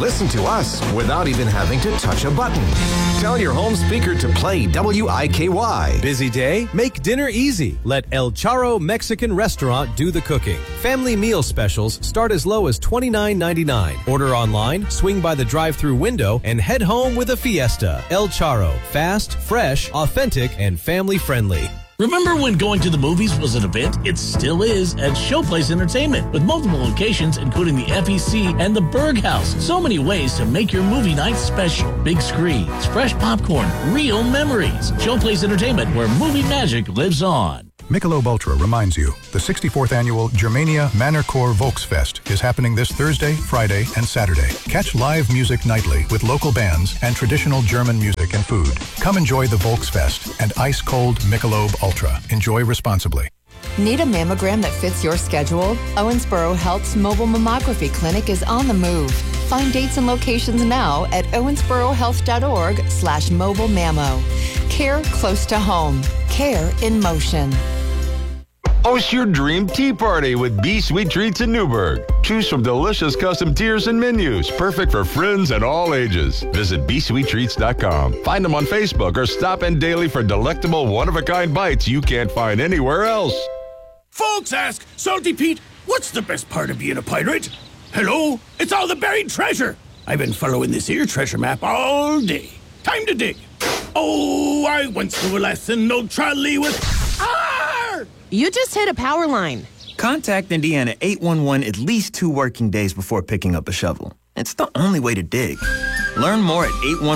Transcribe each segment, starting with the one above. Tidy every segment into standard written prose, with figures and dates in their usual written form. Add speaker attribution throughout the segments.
Speaker 1: listen to us without even having to touch a button. Tell your home speaker to play WIKY.
Speaker 2: Busy day? Make dinner easy. Let El Charro Mexican Restaurant do the cooking. Family meal specials start as low as $29.99. Order online, swing by the drive-thru window, and head home with a fiesta. El Charro. Fast, fresh, authentic, and family-friendly.
Speaker 3: Remember when going to the movies was an event? It still is at Showplace Entertainment, with multiple locations including the FEC and the Berg House. So many ways to make your movie night special. Big screens, fresh popcorn, real memories. Showplace Entertainment, where movie magic lives on.
Speaker 4: Michelob Ultra reminds you, the 64th annual Germania Mannerchor Volksfest is happening this Thursday, Friday, and Saturday. Catch live music nightly with local bands and traditional German music and food. Come enjoy the Volksfest and ice-cold Michelob Ultra. Enjoy responsibly.
Speaker 5: Need a mammogram that fits your schedule? Owensboro Health's mobile mammography clinic is on the move. Find dates and locations now at owensborohealth.org/mobile mammo. Care close to home. Care in motion.
Speaker 6: Host your dream tea party with B Sweet Treats in Newburgh. Choose from delicious custom tiers and menus, perfect for friends and all ages. Visit bsweettreats.com. Find them on Facebook or stop in daily for delectable one-of-a-kind bites you can't find anywhere else.
Speaker 7: Folks ask, Salty Pete, what's the best part of being a pirate? Hello, it's all the buried treasure. I've been following this here treasure map all day. Time to dig. Oh, I went through a lesson, no trolley with... Arr!
Speaker 8: You just hit a power line.
Speaker 9: Contact Indiana 811 at least 2 working days before picking up a shovel. It's the only way to dig. Learn more at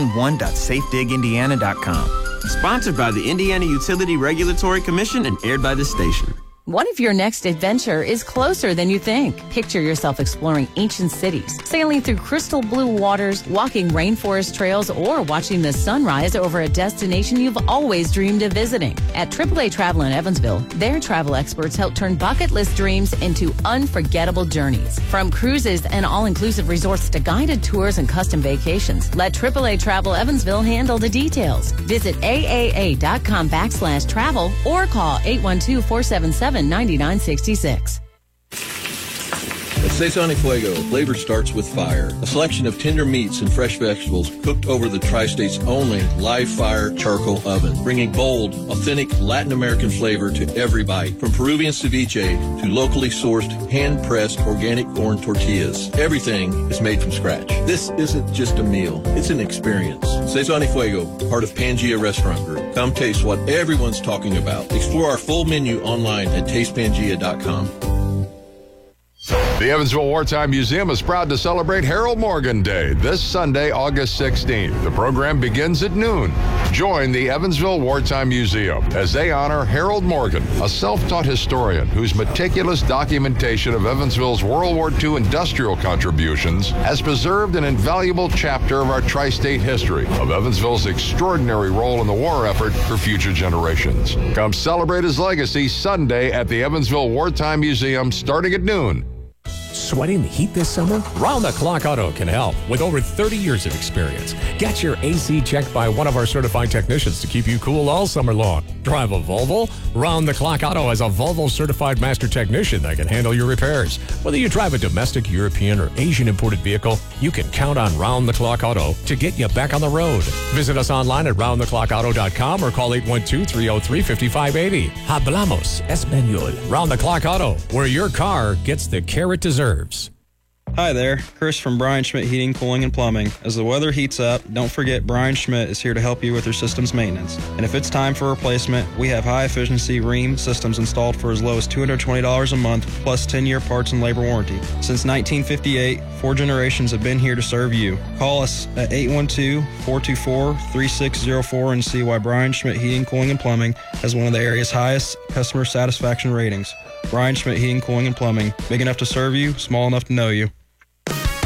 Speaker 9: 811.safedigindiana.com.
Speaker 10: Sponsored by the Indiana Utility Regulatory Commission and aired by this station.
Speaker 11: What if your next adventure is closer than you think? Picture yourself exploring ancient cities, sailing through crystal blue waters, walking rainforest trails, or watching the sunrise over a destination you've always dreamed of visiting. At AAA Travel in Evansville, their travel experts help turn bucket list dreams into unforgettable journeys. From cruises and all-inclusive resorts to guided tours and custom vacations, let AAA Travel Evansville handle the details. Visit AAA.com/travel or call 812-477-9966.
Speaker 12: At Cesar y Fuego, flavor starts with fire. A selection of tender meats and fresh vegetables cooked over the Tri-State's only live fire charcoal oven, bringing bold, authentic Latin American flavor to every bite. From Peruvian ceviche to locally sourced, hand-pressed organic corn tortillas, everything is made from scratch. This isn't just a meal, it's an experience. Cesar y Fuego, part of Pangea Restaurant Group. Come taste what everyone's talking about. Explore our full menu online at tastepangea.com.
Speaker 6: The Evansville Wartime Museum is proud to celebrate Harold Morgan Day this Sunday, August 16th. The program begins at noon. Join the Evansville Wartime Museum as they honor Harold Morgan, a self-taught historian whose meticulous documentation of Evansville's World War II industrial contributions has preserved an invaluable chapter of our tri-state history of Evansville's extraordinary role in the war effort for future generations. Come celebrate his legacy Sunday at the Evansville Wartime Museum starting at noon.
Speaker 13: Sweating the heat this summer? Round the Clock Auto can help with over 30 years of experience. Get your AC checked by one of our certified technicians to keep you cool all summer long. Drive a Volvo? Round the Clock Auto has a Volvo certified master technician that can handle your repairs. Whether you drive a domestic, European, or Asian imported vehicle, you can count on Round the Clock Auto to get you back on the road. Visit us online at roundtheclockauto.com or call 812-303-5580. Hablamos Español. Round the Clock Auto, where your car gets the care it deserves.
Speaker 14: Hi there, Chris from Brian Schmidt Heating, Cooling, and Plumbing. As the weather heats up, don't forget Brian Schmidt is here to help you with your system's maintenance. And if it's time for replacement, we have high-efficiency Rheem systems installed for as low as $220 a month, plus 10-year parts and labor warranty. Since 1958, 4 generations have been here to serve you. Call us at 812-424-3604 and see why Brian Schmidt Heating, Cooling, and Plumbing has one of the area's highest customer satisfaction ratings. Brian Schmidt Heating, Cooling, and Plumbing. Big enough to serve you, small enough to know you.